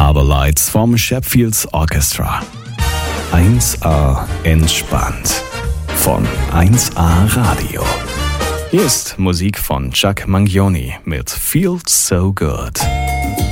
Starlights vom Sheffield Orchestra. 1A entspannt von 1A Radio. Hier ist Musik von Chuck Mangione mit Feels So Good.